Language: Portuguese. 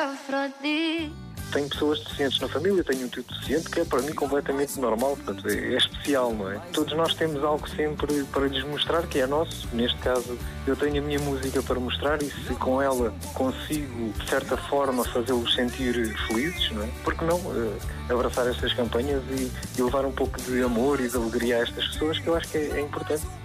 Afrodite. Tenho pessoas deficientes na família, tenho um tio deficiente que é para mim completamente normal, portanto é especial, não é? Todos nós temos algo sempre para lhes mostrar que é nosso. Neste caso, eu tenho a minha música para mostrar e se com ela consigo, de certa forma, fazê-los sentir felizes, não é? Por que não abraçar estas campanhas e levar um pouco de amor e de alegria a estas pessoas, que eu acho que é importante.